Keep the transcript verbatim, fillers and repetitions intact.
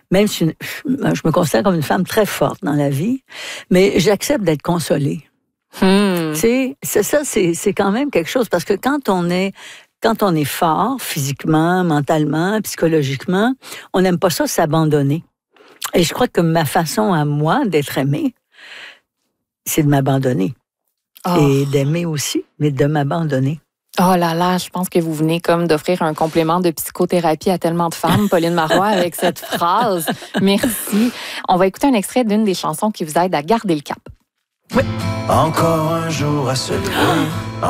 même si je me considère comme une femme très forte dans la vie, mais j'accepte d'être consolée. Hmm. Tu sais, c'est ça, c'est, c'est quand même quelque chose, parce que quand on est, quand on est fort, physiquement, mentalement, psychologiquement, on n'aime pas ça s'abandonner. Et je crois que ma façon à moi d'être aimée, c'est de m'abandonner. Oh. Et d'aimer aussi, mais de m'abandonner. Oh là là, je pense que vous venez comme d'offrir un complément de psychothérapie à tellement de femmes, Pauline Marois, avec cette phrase. Merci. On va écouter un extrait d'une des chansons qui vous aide à garder le cap. Oui. Encore un jour à se lever.